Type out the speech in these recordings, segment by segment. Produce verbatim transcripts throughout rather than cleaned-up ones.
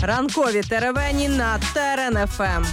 Ранкові теревені на Терен еф ем.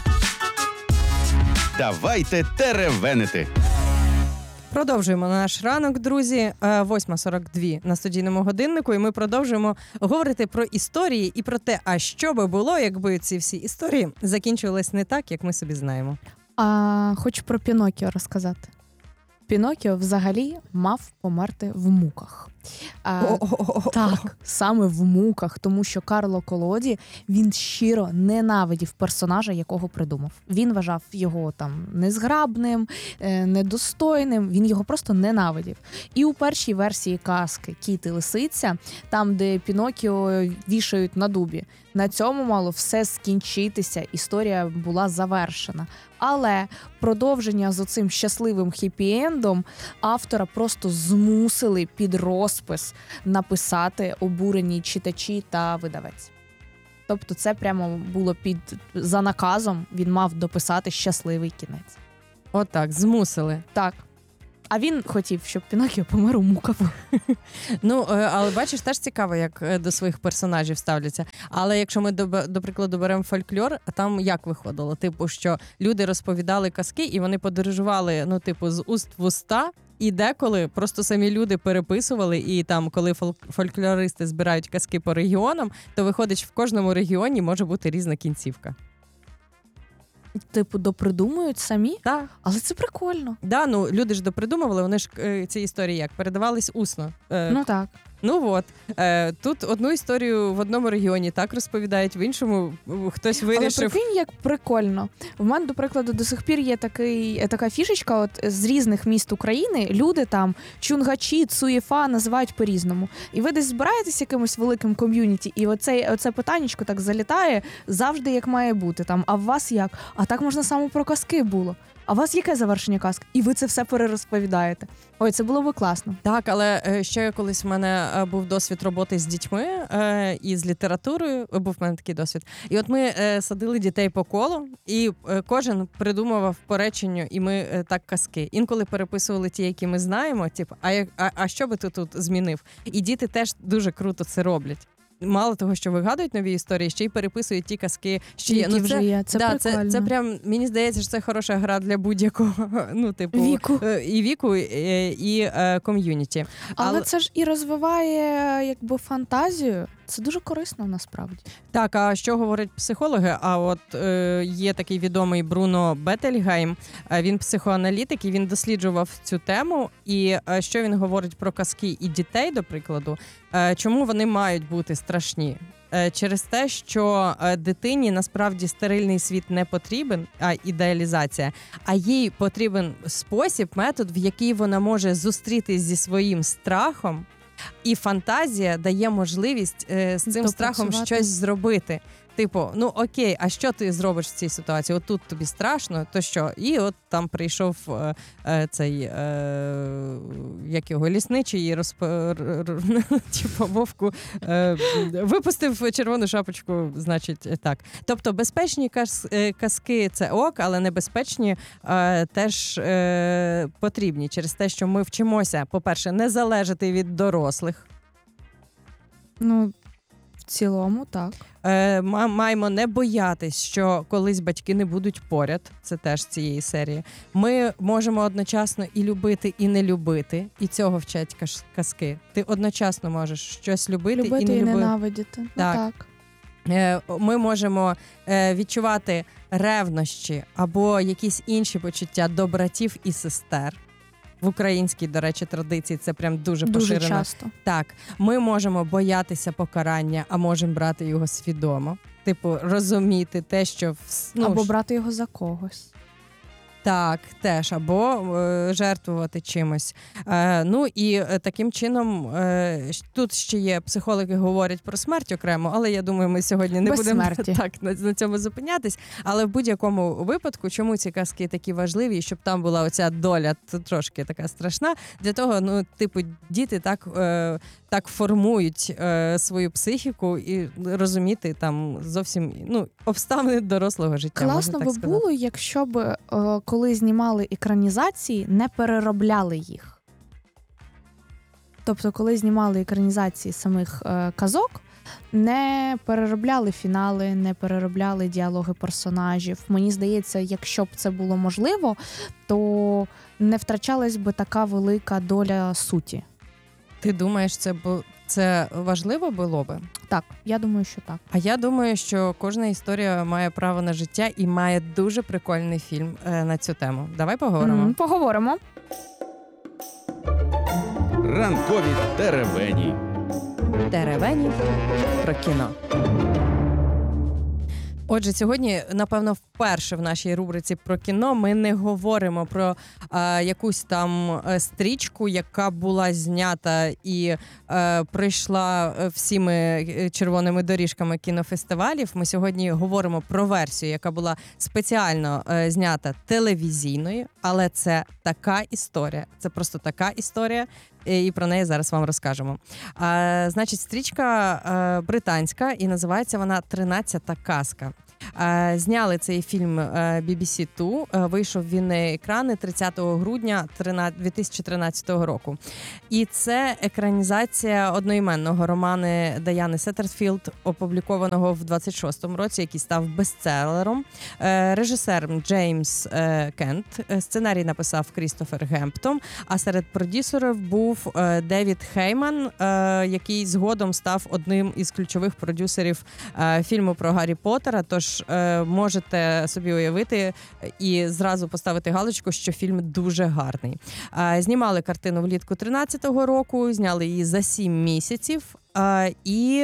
Давайте теревенити. Продовжуємо наш ранок, друзі. восьма сорок два на студійному годиннику, і ми продовжуємо говорити про історії і про те, а що би було, якби ці всі історії закінчувались не так, як ми собі знаємо. А, хочу про Пінокіо розказати. Пінокіо взагалі мав померти в муках. А, так, саме в муках, тому що Карло Колоді, він щиро ненавидів персонажа, якого придумав. Він вважав його там незграбним, недостойним, він його просто ненавидів. І у першій версії казки «Кіт і лисиця», там, де Пінокіо вішають на дубі, на цьому мало все скінчитися, історія була завершена. Але продовження з оцим щасливим хеппі-ендом автора просто змусили під розпис написати обурені читачі та видавець. Тобто це прямо було під за наказом, він мав дописати щасливий кінець. Отак, змусили. Так. А він хотів, щоб Пінокіо помер у муках. Ну, але бачиш, теж цікаво, як до своїх персонажів ставляться. Але якщо ми, до, до прикладу, беремо фольклор, там як виходило? Типу, що люди розповідали казки, і вони подорожували, ну, типу, з уст в уста, і деколи просто самі люди переписували, і там, коли фольклористи збирають казки по регіонам, то виходить, що в кожному регіоні може бути різна кінцівка. Типу, допридумують самі? Так. Але це прикольно. Да, ну, люди ж допридумували, вони ж е, ці історії як? Передавались усно. Е, ну так. Ну от, е, тут одну історію в одному регіоні так розповідають, в іншому хтось вирішив... Але прикинь, як прикольно. В мене, до прикладу, до сих пір є такий, така фішечка, от з різних міст України люди там чунгачі, цуєфа називають по-різному. І ви десь збираєтесь якимось великим ком'юніті, і оце, оце питаннячко так залітає завжди, як має бути. Там, а в вас як? А так можна саме про казки було. А у вас яке завершення казки? І ви це все перерозповідаєте. Ой, це було би класно. Так, але ще колись в мене був досвід роботи з дітьми і з літературою. Був в мене такий досвід. І от ми садили дітей по колу, і кожен придумував по реченню, і ми так казки. Інколи переписували ті, які ми знаємо, типу, а, як, а, а що би ти тут змінив? І діти теж дуже круто це роблять. Мало того, що вигадують нові історії, ще й переписують ті казки, що є. Які Ну, вже це, є. Це да, прикольно. Це, це прям, мені здається, що це хороша гра для будь-якого, ну, типу, віку. І віку, і, і е, ком'юніті. Але, Але це ж і розвиває, якби, фантазію. Це дуже корисно, насправді. Так, а що говорять психологи? А от е, є такий відомий Бруно Бетельгейм, він психоаналітик, і він досліджував цю тему. І е, що він говорить про казки і дітей, до прикладу, е, чому вони мають бути страшні? Е, через те, що е, дитині насправді стерильний світ не потрібен, а ідеалізація, а їй потрібен спосіб, метод, в який вона може зустрітись зі своїм страхом, і фантазія дає можливість е, з цим страхом щось зробити. Типу, ну окей, а що ти зробиш в цій ситуації? От тут тобі страшно, то що? І от там прийшов е, е, цей, е, як його, лісничий і розп... типу, вовку е, випустив червону шапочку, значить, так. Тобто безпечні каз... казки – це ок, але небезпечні е, теж е, потрібні через те, що ми вчимося, по-перше, не залежати від дорослих. Ну, в цілому, так. Е, маємо не боятись, що колись батьки не будуть поряд, це теж з цієї серії. Ми можемо одночасно і любити, і не любити, і цього вчать казки. Ти одночасно можеш щось любити, любити і не і любити. ненавидіти. Так. Ну, так. Е, ми можемо е, відчувати ревнощі або якісь інші почуття до братів і сестер. В українській, до речі, традиції це прям дуже, дуже поширено. Дуже часто. Так, ми можемо боятися покарання, а можемо брати його свідомо. Типу, розуміти те, що... Ну, або брати його за когось. Так, теж, або е, жертвувати чимось. Е, ну і е, таким чином, е, тут ще є, психологи говорять про смерть окремо, але я думаю, ми сьогодні не Без будемо смерті. так, на, на цьому зупинятись. Але в будь-якому випадку, чому ці казки такі важливі, щоб там була оця доля трошки така страшна, для того, ну, типу, діти так, е, так формують е, свою психіку і розуміти там зовсім, ну, обставини дорослого життя. Класно би було, якщо б е, коли знімали екранізації, не переробляли їх. Тобто, коли знімали екранізації самих е, казок, не переробляли фінали, не переробляли діалоги персонажів. Мені здається, якщо б це було можливо, то не втрачалась би така велика доля суті. Ти думаєш, це бу- це важливо було би? Так, я думаю, що так. А я думаю, що кожна історія має право на життя і має дуже прикольний фільм е, на цю тему. Давай поговоримо. М, Поговоримо. Ранкові теревені. Теревені про кіно. Отже, сьогодні, напевно, вперше в нашій рубриці про кіно ми не говоримо про е, якусь там е, стрічку, яка була знята і е, пройшла всіми е, червоними доріжками кінофестивалів. Ми сьогодні говоримо про версію, яка була спеціально е, знята телевізійною, але це така історія, це просто така історія, і про неї зараз вам розкажемо. А, значить, стрічка а, британська, і називається вона «тринадцята казка». А, зняли цей фільм а, бі бі сі два, а, вийшов він на екрани тридцятого грудня дві тисячі тринадцятого року. І це екранізація одноіменного роману Даяни Сеттерфілд, опублікованого в двадцять шостому році, який став бестселером. Е, режисером Джеймс е, Кент, сценарій написав Крістофер Гемптон, а серед продюсерів був е, Девід Хейман, е, який згодом став одним із ключових продюсерів е, фільму про Гаррі Поттера. Тож е, можете собі уявити і зразу поставити галочку, що фільм дуже гарний. Е, знімали картину влітку тринадцятого року, зняли її за сім місяців е, і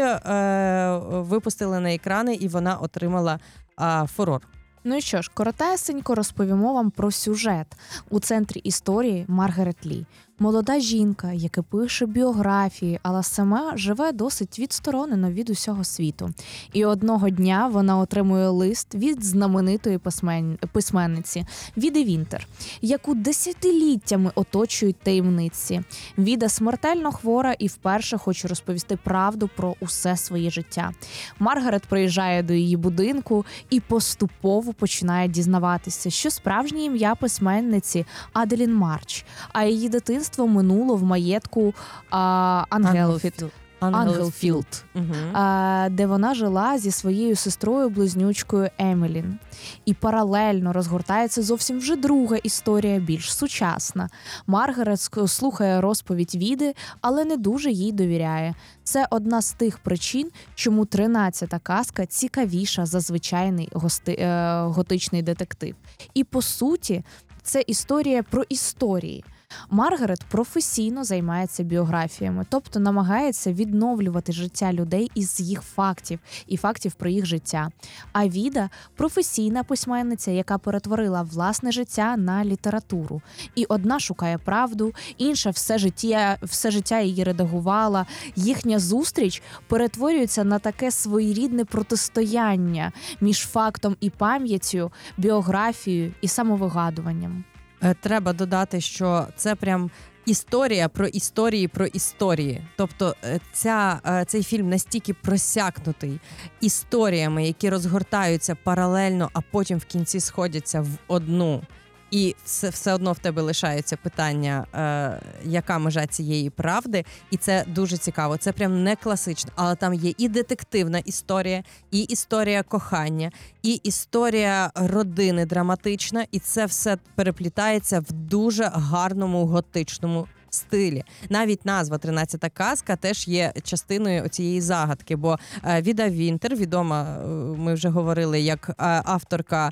е, випустили на екрани, і вона отримала е, фурор. Ну і що ж, коротесенько розповімо вам про сюжет. У центрі історії Маргарет Лі. Молода жінка, яка пише біографії, але сама живе досить відсторонено від усього світу. І одного дня вона отримує лист від знаменитої письмен... письменниці Віди Вінтер, яку десятиліттями оточують таємниці. Віда смертельно хвора і вперше хоче розповісти правду про усе своє життя. Маргарет приїжджає до її будинку і поступово починає дізнаватися, що справжнє ім'я письменниці Аделін Марч, а її дитинство минуло в маєтку а, Ангелфілд. Ангелфілд, Угу. а, де вона жила зі своєю сестрою-близнючкою Емілін. І паралельно розгортається зовсім вже друга історія, більш сучасна. Маргарет слухає розповідь Віди, але не дуже їй довіряє. Це одна з тих причин, чому тринадцята казка цікавіша за звичайний гости... е... готичний детектив. І по суті, це історія про історії. Маргарет професійно займається біографіями, тобто намагається відновлювати життя людей із їх фактів і фактів про їх життя. А Віда – професійна письменниця, яка перетворила власне життя на літературу. І одна шукає правду, інша все життя, все життя її редагувала. Їхня зустріч перетворюється на таке своєрідне протистояння між фактом і пам'яттю, біографією і самовигадуванням. Треба додати, що це прям історія про історії про історії. Тобто ця, цей фільм настільки просякнутий історіями, які розгортаються паралельно, а потім в кінці сходяться в одну. І все, все одно в тебе лишається питання, е, яка межа цієї правди. І це дуже цікаво. Це прям не класично. Але там є і детективна історія, і історія кохання, і історія родини драматична. І це все переплітається в дуже гарному готичному стилі. Навіть назва «тринадцята казка» теж є частиною цієї загадки, бо Віда Вінтер, відома, ми вже говорили, як авторка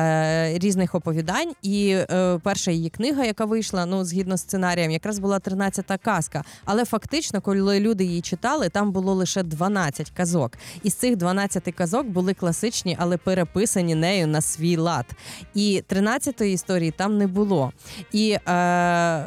різних оповідань, і перша її книга, яка вийшла, ну, згідно з сценарієм, якраз була «тринадцята казка». Але фактично, коли люди її читали, там було лише дванадцять казок. Із цих дванадцяти казок були класичні, але переписані нею на свій лад. І тринадцятої історії там не було. І е,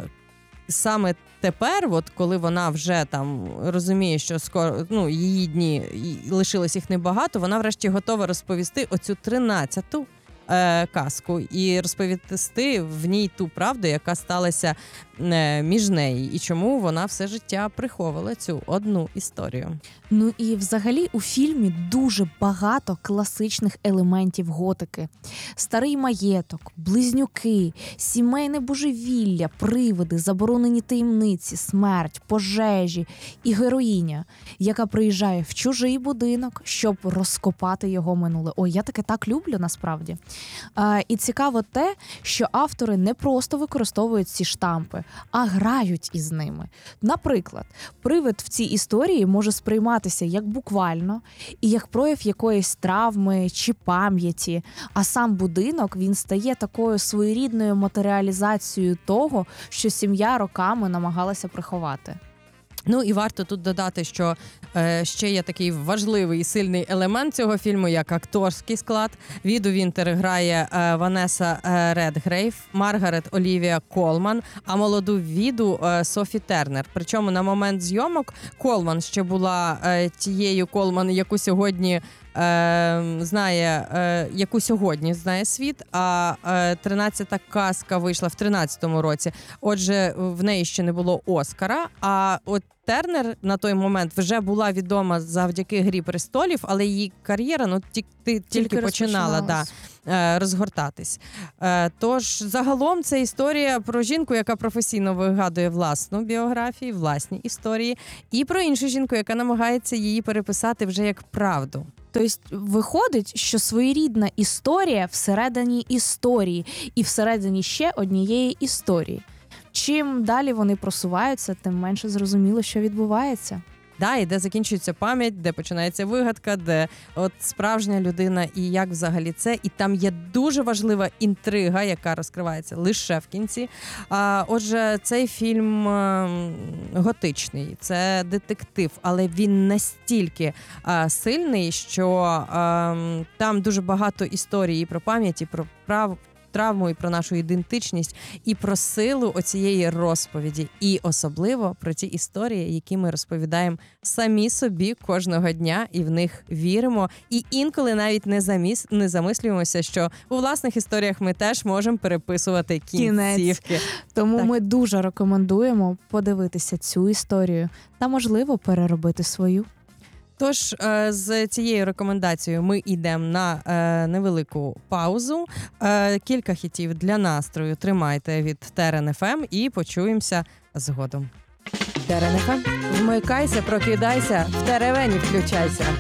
саме тепер, от коли вона вже там розуміє, що скоро, ну, її дні лишилось їх небагато, вона врешті готова розповісти оцю тринадцяту е, казку і розповісти в ній ту правду, яка сталася е, між нею, і чому вона все життя приховувала цю одну історію. Ну і взагалі у фільмі дуже багато класичних елементів готики. Старий маєток, близнюки, сімейне божевілля, привиди, заборонені таємниці, смерть, пожежі і героїня, яка приїжджає в чужий будинок, щоб розкопати його минуле. Ой, я таке так люблю насправді. А, і цікаво те, що автори не просто використовують ці штампи, а грають із ними. Наприклад, привид в цій історії може сприйматися як буквально і як прояв якоїсь травми чи пам'яті, а сам будинок, він стає такою своєрідною матеріалізацією того, що сім'я роками намагалася приховати. Ну і варто тут додати, що е, ще є такий важливий і сильний елемент цього фільму, як акторський склад. Віду Вінтер грає е, Ванеса е, Редгрейв, Маргарет Олівія Колман, а молоду Віду е, Софі Тернер. Причому на момент зйомок Колман ще була е, тією Колман, яку сьогодні Е, знає, е, яку сьогодні знає світ, а е, тринадцята казка вийшла в тринадцятому році. Отже, в неї ще не було Оскара, а от Тернер на той момент вже була відома завдяки «Грі престолів», але її кар'єра ну, ті, ті, тільки, тільки починала да, е, розгортатись. Е, тож, загалом, це історія про жінку, яка професійно вигадує власну біографію, власні історії, і про іншу жінку, яка намагається її переписати вже як правду. Тобто виходить, що своєрідна історія всередині історії і всередині ще однієї історії. Чим далі вони просуваються, тим менше зрозуміло, що відбувається. Да, і де закінчується пам'ять, де починається вигадка, де от справжня людина і як взагалі це. І там є дуже важлива інтрига, яка розкривається лише в кінці. А, отже, цей фільм а, готичний, це детектив, але він настільки а, сильний, що а, там дуже багато історій про пам'ять, і про прав. травму, і про нашу ідентичність, і про силу оцієї розповіді, і особливо про ті історії, які ми розповідаємо самі собі кожного дня, і в них віримо, і інколи навіть не заміс... не замислюємося, що у власних історіях ми теж можемо переписувати кінцівки. Тому так. ми дуже рекомендуємо подивитися цю історію та, можливо, переробити свою. Тож з цією рекомендацією ми йдемо на невелику паузу. Кілька хітів для настрою тримайте від Терен еф ем і почуємося згодом. Терен еф ем, вмикайся, прокидайся, в теревені включайся.